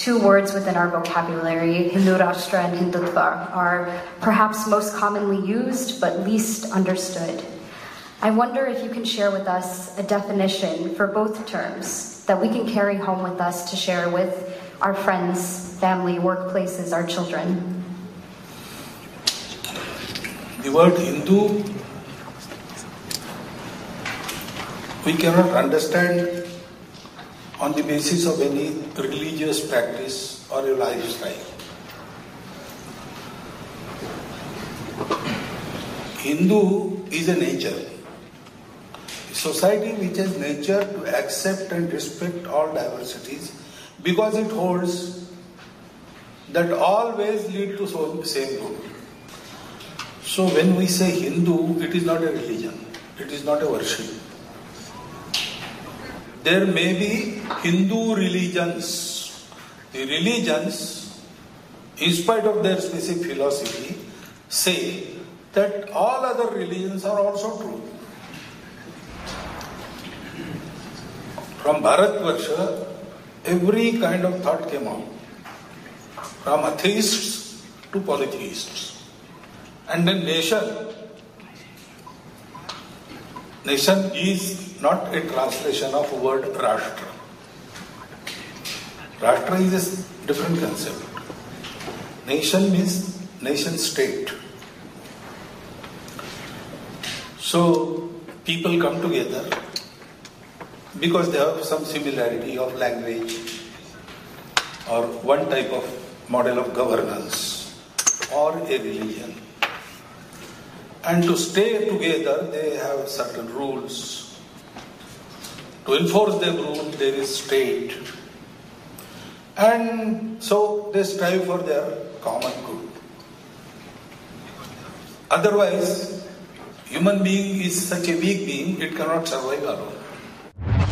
two words within our vocabulary, Hindu Rashtra and Hindutva, are perhaps most commonly used but least understood. I wonder if you can share with us a definition for both terms that we can carry home with us to share with our friends, family, workplaces, our children. The word Hindu, we cannot understand on the basis of any religious practice or a lifestyle. Hindu is a nature. A society which has nature to accept and respect all diversities because it holds that all ways lead to the same goal. So when we say Hindu, it is not a religion, it is not a worship. There may be Hindu religions. The religions, in spite of their specific philosophy, say that all other religions are also true. From Bharatvarsha, every kind of thought came out. From atheists to polytheists. And then nation is not a translation of word Rashtra. Rashtra is a different concept. Nation means nation state. So people come together because they have some similarity of language or one type of model of governance or a religion. And to stay together, they have certain rules. To enforce their rules, there is state. And so they strive for their common good. Otherwise, human being is such a weak being, it cannot survive alone.